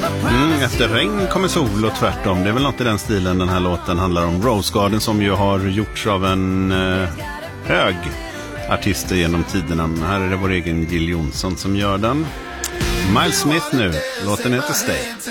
Efter regn kommer sol och tvärtom. Det är väl något i den stilen den här låten handlar om. Rose Garden, som ju har gjorts av en hög artister genom tiderna. Men här är det vår egen Jill Johnson som gör den. Miles Smith nu. Låten heter Stay.